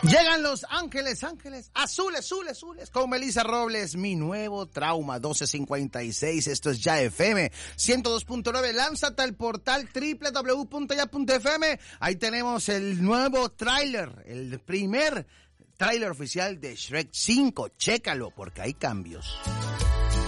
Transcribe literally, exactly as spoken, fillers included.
Llegan Los Ángeles, Ángeles, azules, azules, azules, con Melissa Robles, Mi Nuevo Trauma, doce cincuenta y seis, esto es Ya F M, ciento dos punto nueve, lánzate al portal doble u doble u doble u punto ya punto f m, ahí tenemos el nuevo tráiler, el primer tráiler oficial de Shrek cinco, chécalo, porque hay cambios.